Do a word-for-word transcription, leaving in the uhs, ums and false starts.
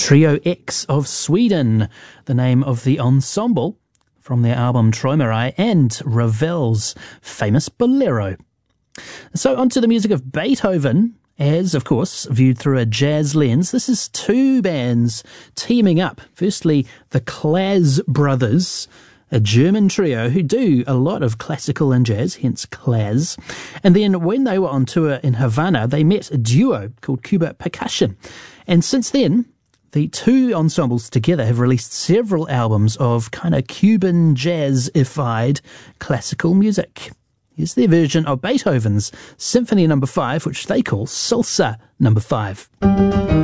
Trio X of Sweden, the name of the ensemble from their album Träumerei, and Ravel's famous Bolero. So onto the music of Beethoven, as, of course, viewed through a jazz lens. This is two bands teaming up. Firstly, the Claes brothers, a German trio who do a lot of classical and jazz, hence Claes. And then when they were on tour in Havana, they met a duo called Cuba Percussion. And since then, the two ensembles together have released several albums of kind of Cuban jazz-ified classical music. Here's their version of Beethoven's Symphony Number Five, which they call Salsa Number Five.